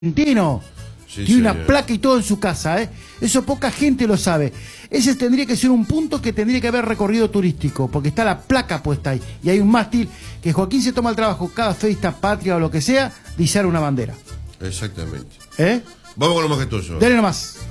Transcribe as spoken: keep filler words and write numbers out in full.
argentino. Sí, Tiene una señor. placa y todo en su casa, ¿eh? Eso poca gente lo sabe. Ese tendría que ser un punto que tendría que haber recorrido turístico, porque está la placa puesta ahí. Y hay un mástil que Joaquín se toma el trabajo cada fiesta patria o lo que sea de izar una bandera. Exactamente. ¿Eh? Vamos con lo majestuoso. Dale nomás.